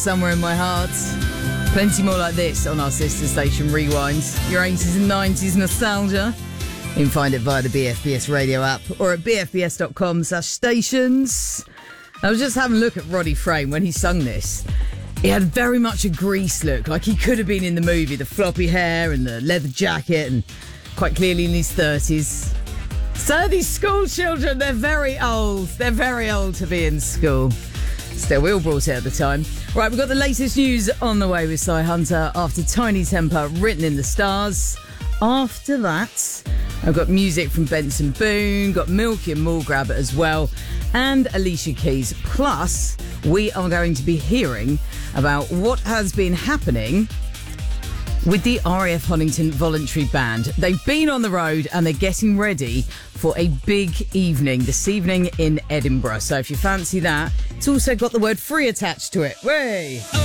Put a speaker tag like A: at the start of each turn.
A: Somewhere in My Heart. Plenty more like this on our sister station Rewind. Your 80s and 90s nostalgia. You can find it via the BFBS radio app or at bfbs.com/stations. I was just having a look at Roddy Frame when he sung this. He had very much a Grease look, like he could have been in the movie. The floppy hair and the leather jacket, and quite clearly in his 30s. So these school children, they're very old. They're very old to be in school. Still, we all brought it at the time. Right, we've got the latest news on the way with Cy Hunter after Tiny Temper, Written in the Stars. After that, I've got music from Benson Boone, got Milky and Mulgrab as well, and Alicia Keys. Plus, we are going to be hearing about what has been happening with the RAF Honington Voluntary Band. They've been on the road and they're getting ready for a big evening this evening in Edinburgh. So if you fancy that, it's also got the word free attached to it. Way!